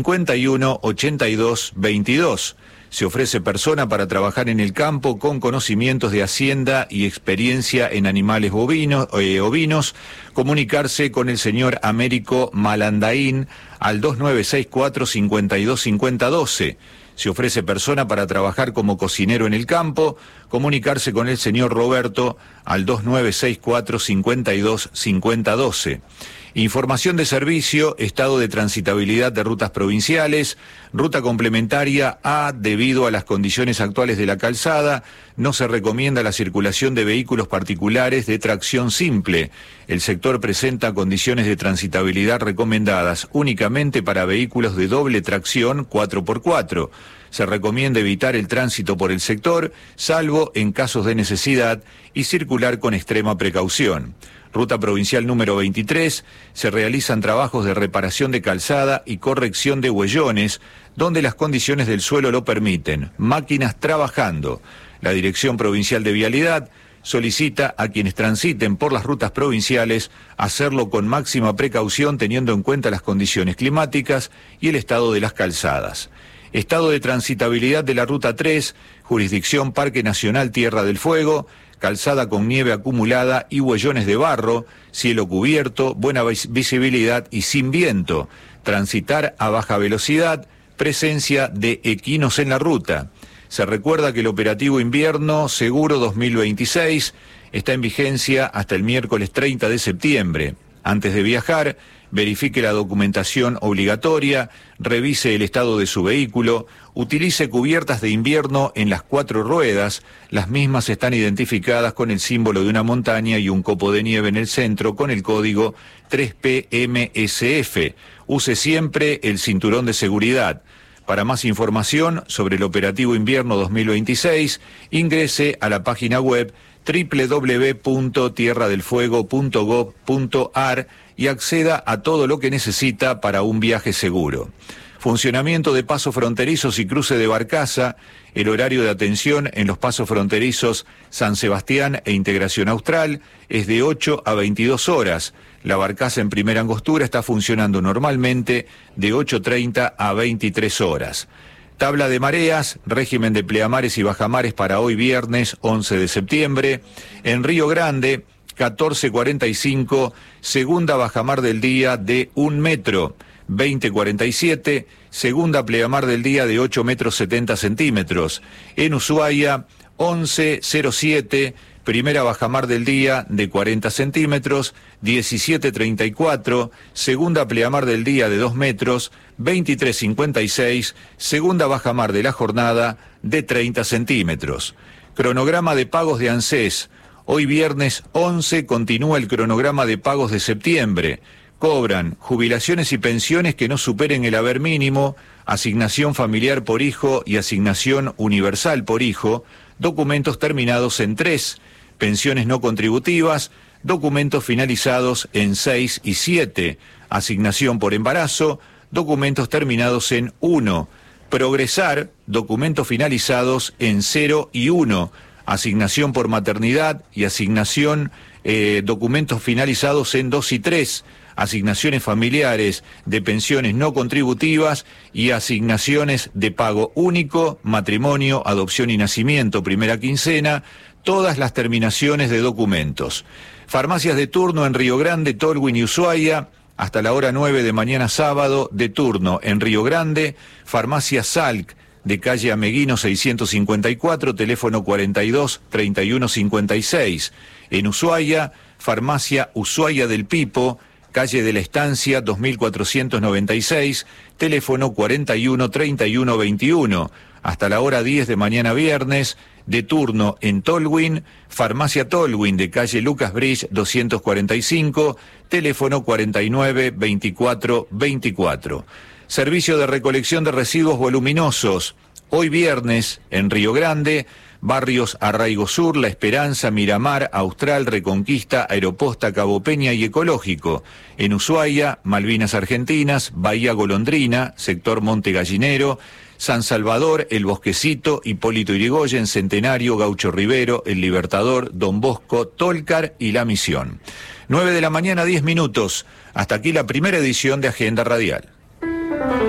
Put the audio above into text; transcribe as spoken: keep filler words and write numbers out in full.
cincuenta y uno, ochenta y dos, veintidós. Se ofrece persona para trabajar en el campo con conocimientos de hacienda y experiencia en animales bovinos, eh, ovinos. Comunicarse con el señor Américo Malandaín al dos nueve seis cuatro, cincuenta y dos, cincuenta, doce. Se ofrece persona para trabajar como cocinero en el campo. Comunicarse con el señor Roberto al dos nueve seis cuatro, cincuenta y dos, cincuenta, doce. Información de servicio, estado de transitabilidad de rutas provinciales, ruta complementaria A, debido a las condiciones actuales de la calzada, no se recomienda la circulación de vehículos particulares de tracción simple. El sector presenta condiciones de transitabilidad recomendadas únicamente para vehículos de doble tracción cuatro por cuatro. Se recomienda evitar el tránsito por el sector, salvo en casos de necesidad, y circular con extrema precaución. Ruta provincial número veintitrés, se realizan trabajos de reparación de calzada y corrección de huellones, donde las condiciones del suelo lo permiten. Máquinas trabajando. La Dirección Provincial de Vialidad solicita a quienes transiten por las rutas provinciales hacerlo con máxima precaución, teniendo en cuenta las condiciones climáticas y el estado de las calzadas. Estado de transitabilidad de la Ruta tres, jurisdicción Parque Nacional Tierra del Fuego, calzada con nieve acumulada y huellones de barro, cielo cubierto, buena visibilidad y sin viento. Transitar a baja velocidad, presencia de equinos en la ruta. Se recuerda que el operativo invierno seguro dos mil veintiséis está en vigencia hasta el miércoles treinta de septiembre. Antes de viajar, verifique la documentación obligatoria, revise el estado de su vehículo, utilice cubiertas de invierno en las cuatro ruedas. Las mismas están identificadas con el símbolo de una montaña y un copo de nieve en el centro con el código tres P M S F. Use siempre el cinturón de seguridad. Para más información sobre el operativo invierno dos mil veintiséis, ingrese a la página web doble u doble u doble u punto tierra del fuego punto gob punto ar y acceda a todo lo que necesita para un viaje seguro. Funcionamiento de pasos fronterizos y cruce de barcaza. El horario de atención en los pasos fronterizos San Sebastián e Integración Austral es de ocho a veintidós horas. La barcaza en primera angostura está funcionando normalmente de ocho treinta a veintitrés horas. Tabla de mareas, régimen de pleamares y bajamares para hoy viernes once de septiembre. En Río Grande, catorce cuarenta y cinco, segunda bajamar del día de un metro. veinte cuarenta y siete, segunda pleamar del día de ocho metros setenta centímetros. En Ushuaia, once cero siete, primera bajamar del día de cuarenta centímetros, diecisiete treinta y cuatro, segunda pleamar del día de dos metros, veintitrés cincuenta y seis, segunda bajamar de la jornada de treinta centímetros. Cronograma de pagos de ANSES. Hoy viernes once continúa el cronograma de pagos de septiembre. Cobran jubilaciones y pensiones que no superen el haber mínimo, asignación familiar por hijo y asignación universal por hijo, documentos terminados en tres, pensiones no contributivas, documentos finalizados en seis y siete, asignación por embarazo, documentos terminados en uno, progresar, documentos finalizados en cero y uno, asignación por maternidad y asignación, eh, documentos finalizados en dos y tres, asignaciones familiares de pensiones no contributivas y asignaciones de pago único, matrimonio, adopción y nacimiento, primera quincena, todas las terminaciones de documentos. Farmacias de turno en Río Grande, Tolwyn y Ushuaia, hasta la hora nueve de mañana sábado, de turno en Río Grande. Farmacia Salk, de calle Ameguino seiscientos cincuenta y cuatro, teléfono cuarenta y dos, treinta y uno cincuenta y seis. En Ushuaia, Farmacia Ushuaia del Pipo, calle de la Estancia dos mil cuatrocientos noventa y seis, teléfono cuarenta y uno, treinta y uno veintiuno. Hasta la hora diez de mañana viernes, de turno en Tolwyn, Farmacia Tolwyn de calle Lucas Bridge doscientos cuarenta y cinco, teléfono cuarenta y nueve, veinticuatro veinticuatro. Servicio de recolección de residuos voluminosos. Hoy viernes, en Río Grande, barrios Arraigo Sur, La Esperanza, Miramar, Austral, Reconquista, Aeroposta, Cabo Peña y Ecológico. En Ushuaia, Malvinas Argentinas, Bahía Golondrina, sector Monte Gallinero, San Salvador, El Bosquecito, Hipólito Yrigoyen, Centenario, Gaucho Rivero, El Libertador, Don Bosco, Tólcar y La Misión. nueve de la mañana, diez minutos. Hasta aquí la primera edición de Agenda Radial.